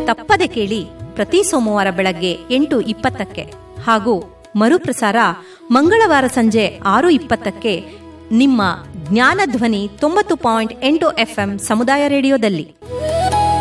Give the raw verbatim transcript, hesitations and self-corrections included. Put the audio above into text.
ತಪ್ಪದೆ ಕೇಳಿ ಪ್ರತಿ ಸೋಮವಾರ ಬೆಳಗ್ಗೆ ಎಂಟು ಇಪ್ಪತ್ತಕ್ಕೆ ಹಾಗೂ ಮರುಪ್ರಸಾರ ಮಂಗಳವಾರ ಸಂಜೆ ಆರು ಇಪ್ಪತ್ತಕ್ಕೆ ನಿಮ್ಮ ಜ್ಞಾನಧ್ವನಿ ತೊಂಬತ್ತು ಪಾಯಿಂಟ್ ಎಂಟು ಎಫ್ಎಂ ಸಮುದಾಯ ರೇಡಿಯೋದಲ್ಲಿ.